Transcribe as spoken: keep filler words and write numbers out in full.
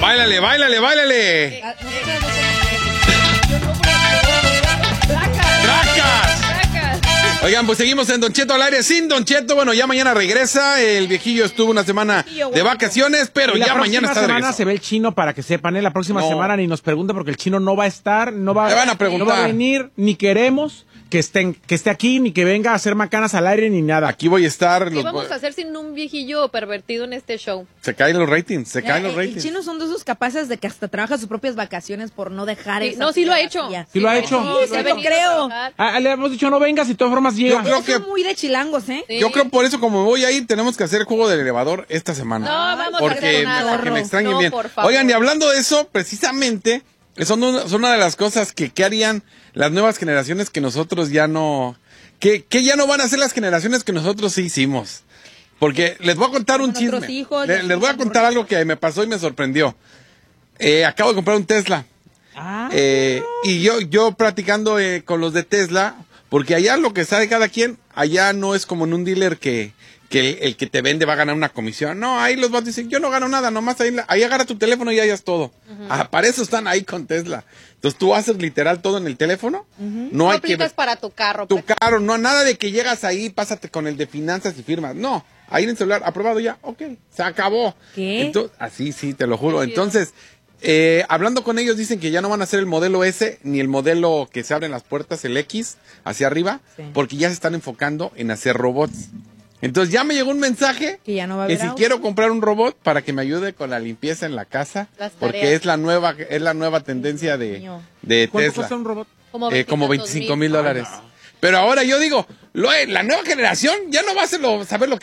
Báilale, báilale, báilale. ¡Tracas! Oigan, pues seguimos en Don Cheto al aire sin Don Cheto. Bueno, ya mañana regresa. El viejillo estuvo una semana de vacaciones, pero ya mañana está de regreso. La próxima semana se ve el chino, para que sepan, ¿eh? La próxima no. semana ni nos pregunta porque el chino no va a estar, no va, Me van a preguntar. no va a venir, ni queremos que estén, que esté aquí, ni que venga a hacer macanas al aire, ni nada. Aquí voy a estar. ¿Qué los... vamos a hacer sin un viejillo pervertido en este show? Se caen los ratings, se caen eh, los ratings. El chino son de esos capaces de que hasta trabaja sus propias vacaciones por no dejar sí, esa No, sí lo ha hecho. Sí, sí lo ha hecho. Sí, sí, lo creo. Ah, le hemos dicho no vengas y de todas formas llega. Yo creo que son muy de chilangos, ¿eh? Sí. Yo creo por eso como voy a ir tenemos que hacer el juego del elevador esta semana. No, vamos porque a hacer nada. Porque me extrañen no, bien. Oigan, y hablando de eso, precisamente, son una, son una de las cosas que, que harían las nuevas generaciones que nosotros ya no... Que, que ya no van a ser las generaciones que nosotros sí hicimos. Porque les voy a contar un chisme. Hijos, les, les voy a contar algo que me pasó y me sorprendió. Eh, acabo de comprar un Tesla. Ah. Eh, y yo, yo platicando eh, con los de Tesla, porque allá lo que sabe cada quien, allá no es como en un dealer que, que el, el que te vende va a ganar una comisión. No, ahí los vas dicen, yo no gano nada, nomás ahí, ahí agarra tu teléfono y hayas todo. Uh-huh. Ah, para eso están ahí con Tesla. Entonces tú haces literal todo en el teléfono. Uh-huh. No, no hay aplicas que para tu carro. Tu pues. carro, no, nada de que llegas ahí, pásate con el de finanzas y firmas. No, ahí en el celular, aprobado ya, ok, se acabó. ¿Qué? Entonces, así, sí, te lo juro. Entonces, eh, hablando con ellos, dicen que ya no van a hacer el modelo S, ni el modelo que se abren las puertas, el X, hacia arriba, sí. porque ya se están enfocando en hacer robots. Entonces ya me llegó un mensaje que, ya no va a que haber si auto. Quiero comprar un robot para que me ayude con la limpieza en la casa, porque es la nueva es la nueva tendencia de, de ¿Cuánto Tesla. cuesta un robot? Como, eh, como veinticinco mil dólares. Pero ahora yo digo, lo, la nueva generación ya no va a ser lo, saber lo